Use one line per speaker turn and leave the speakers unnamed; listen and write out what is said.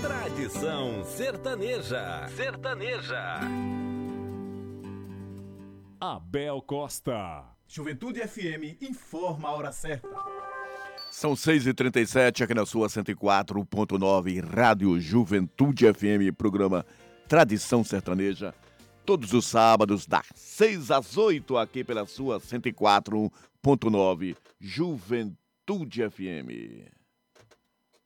Tradição sertaneja.
Abel Costa.
Juventude FM informa a hora certa.
São 6h37 aqui na sua 104.9 Rádio Juventude FM, programa Tradição Sertaneja, todos os sábados das 6 às 8 aqui pela sua 104.9 Juventude FM.